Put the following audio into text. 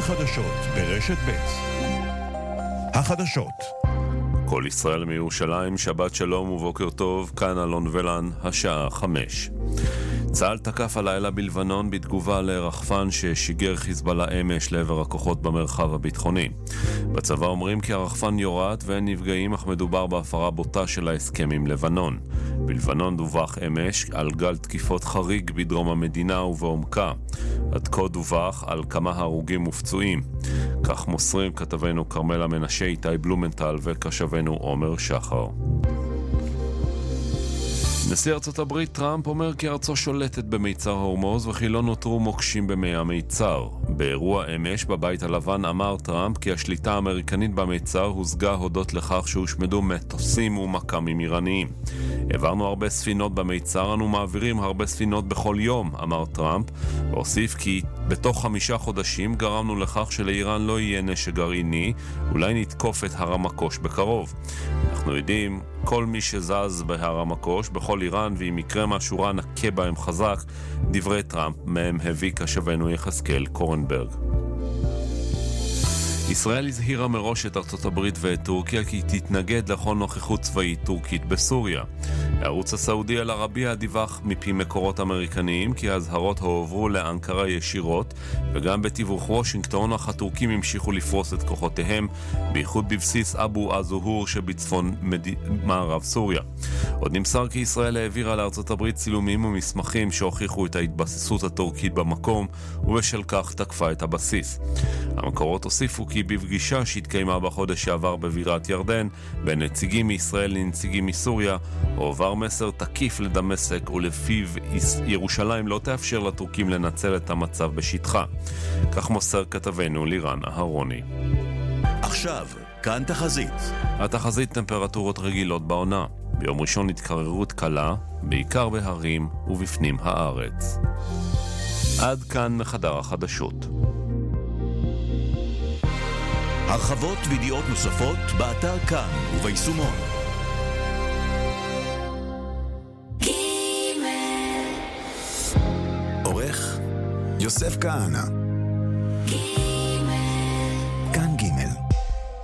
חדשות ברשת ב'. החדשות. כל ישראל מירושלים, שבת שלום ובוקר טוב, כאן אלון ולן, השעה 5. צה"ל תקף הלילה בלבנון בתגובה לרחפן ששיגר חיזבאללה אמש לעבר הכוחות במרחב הביטחוני. בצבא אומרים כי הרחפן יורד ואין נפגעים, אך מדובר בהפרה בוטה של ההסכם עם לבנון. בלבנון דווח אמש על גל תקיפות חריג בדרום המדינה ובעומקה. עד כה דווח על כמה הרוגים ופצועים. כך מוסרים כתבנו קרמלה מנשה, איתי בלומנטל וקשבנו עומר שחר. נשיא ארצות הברית טראמפ אומר כי ארצו שולטת במיצר הורמוז וכי לא נותרו מוקשים במי המיצר. באירוע אמש בבית הלבן אמר טראמפ כי השליטה האמריקנית במיצר הושגה הודות לכך שהושמדו מטוסים ומקמים איראניים. העברנו הרבה ספינות במיצר, אנו מעבירים הרבה ספינות בכל יום, אמר טראמפ, והוסיף כי בתוך 5 חודשים גרמנו לכך שלאיראן לא יהיה נשק גרעיני, אולי נתקוף את הר המקוש בקרוב. אנחנו יודעים, כל מי שזז בהר המקוש, בכל איראן, ואם יקרה משהו רע נכה בהם חזק, דברי טראמפ, מהם הביא קשבנו יחזקאל קורנברג. ישראל הזהירה מראש את ארצות הברית ואת טורקיה כי תתנגד לכל נוכחות צבאית טורקית בסוריה. הערוץ הסעודי אל-ערבייה דיווח מפי מקורות אמריקניים כי ההזהרות הועברו לאנקרה ישירות, וגם בתיווך וושינגטון אך הטורקים המשיכו לפרוס את כוחותיהם, בייחוד בבסיס אבו א-זוהור שבצפון מערב סוריה. עוד נמסר כי ישראל העבירה לארצות הברית צילומים ומסמכים שהוכיחו את ההתבססות הטורקית במקום, ובשל כך תקפה את הבסיס. המקורות הוסיפו כי בפגישה שהתקיימה בחודש שעבר בבירת ירדן בין נציגים מישראל לנציגים מסוריה הועבר מסר תקיף לדמשק, ולפיו ירושלים לא תאפשר לטורקים לנצל את המצב בשטחה. כך מוסר כתבנו לירן אהרוני. עכשיו, כאן תחזית. התחזית טמפרטורות רגילות בעונה. ביום ראשון התקררות קלה, בעיקר בהרים ובפנים הארץ. עד כאן מחדר החדשות. הרחבות וידיעות נוספות באתר כאן וביישומון. עורך יוסף כהנא.